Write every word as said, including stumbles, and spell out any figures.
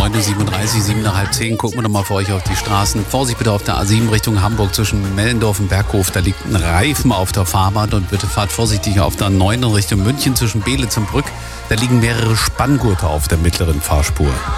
neun Uhr siebenunddreißig, sieben nach halb zehn. Gucken wir doch mal für euch auf die Straßen. Vorsicht bitte auf der A sieben Richtung Hamburg zwischen Mellendorf und Berghof. Da liegt ein Reifen auf der Fahrbahn und bitte fahrt vorsichtig auf der neun in Richtung München zwischen Beelitz und Brück. Da liegen mehrere Spanngurte auf der mittleren Fahrspur.